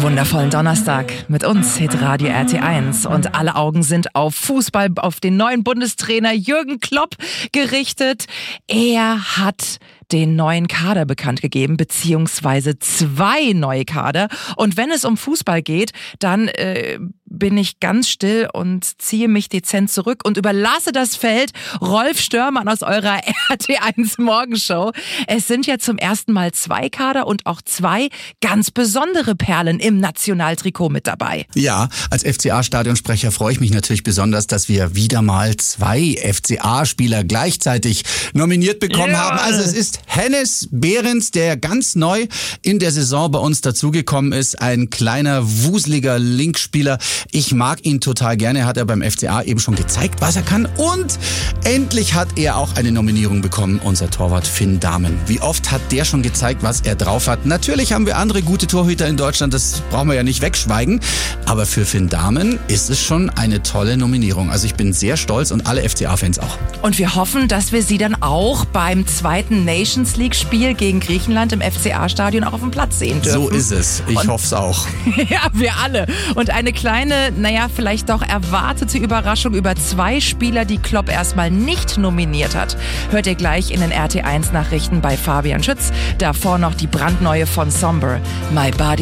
Wundervollen Donnerstag mit uns, Hitradio RT1. Und alle Augen sind auf Fußball, auf den neuen Bundestrainer Jürgen Klopp gerichtet. Er hat den neuen Kader bekannt gegeben, beziehungsweise 2 neue Kader. Und wenn es um Fußball geht, dann bin ich ganz still und ziehe mich dezent zurück und überlasse das Feld Rolf Störmann aus eurer RT1 Morgenshow. Es sind ja zum ersten Mal 2 Kader und auch 2 ganz besondere Perlen im Nationaltrikot mit dabei. Ja, als FCA-Stadionsprecher freue ich mich natürlich besonders, dass wir wieder mal 2 FCA-Spieler gleichzeitig nominiert bekommen haben. Also es ist Hennes Behrens, der ganz neu in der Saison bei uns dazugekommen ist. Ein kleiner, wuseliger Linkspieler. Ich mag ihn total gerne. Hat er beim FCA eben schon gezeigt, was er kann. Und endlich hat er auch eine Nominierung bekommen, unser Torwart Finn Dahmen. Wie oft hat der schon gezeigt, was er drauf hat? Natürlich haben wir andere gute Torhüter in Deutschland, das brauchen wir ja nicht wegschweigen. Aber für Finn Dahmen ist es schon eine tolle Nominierung. Also ich bin sehr stolz und alle FCA-Fans auch. Und wir hoffen, dass wir sie dann auch beim 2. Nations League-Spiel gegen Griechenland im FCA-Stadion auch auf dem Platz sehen dürfen. So ist es. Ich hoffe es auch. Ja, wir alle. Und eine kleine, vielleicht doch erwartete Überraschung über 2 Spieler, die Klopp erstmal nicht nominiert hat, hört ihr gleich in den RT1-Nachrichten bei Fabian Schütz. Davor noch die brandneue von Somber, My Body.